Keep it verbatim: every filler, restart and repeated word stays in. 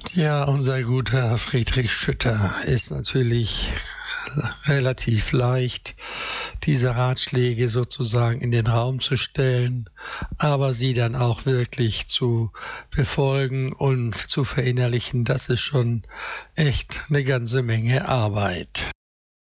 Ja, unser guter Friedrich Schütter ist natürlich relativ leicht, diese Ratschläge sozusagen in den Raum zu stellen, aber sie dann auch wirklich zu befolgen und zu verinnerlichen, das ist schon echt eine ganze Menge Arbeit.